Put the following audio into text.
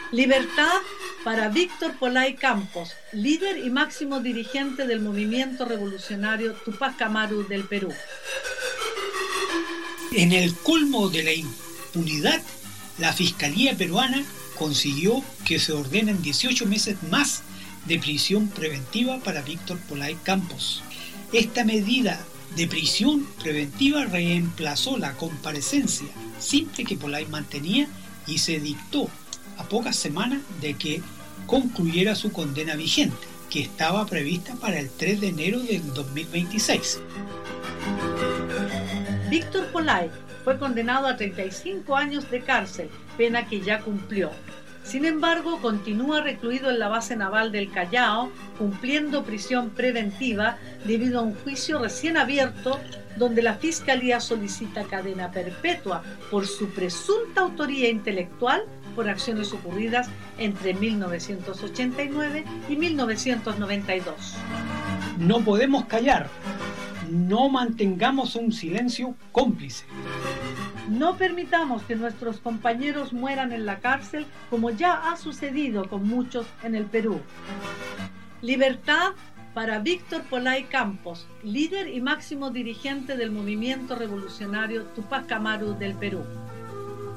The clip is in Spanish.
Libertad para Víctor Polay Campos, líder y máximo dirigente del movimiento revolucionario Tupac Amaru del Perú. En el colmo de la impunidad, la Fiscalía peruana consiguió que se ordenen 18 meses más de prisión preventiva para Víctor Polay Campos. Esta medida de prisión preventiva reemplazó la comparecencia simple que Polay mantenía y se dictó a pocas semanas de que concluyera su condena vigente, que estaba prevista para el 3 de enero del 2026. Víctor Polay fue condenado a 35 años de cárcel, pena que ya cumplió. Sin embargo, continúa recluido en la base naval del Callao, cumpliendo prisión preventiva debido a un juicio recién abierto donde la Fiscalía solicita cadena perpetua por su presunta autoría intelectual por acciones ocurridas entre 1989 y 1992. No podemos callar. No mantengamos un silencio cómplice. No permitamos que nuestros compañeros mueran en la cárcel como ya ha sucedido con muchos en el Perú. Libertad para Víctor Polay Campos, líder y máximo dirigente del movimiento revolucionario Tupac Amaru del Perú.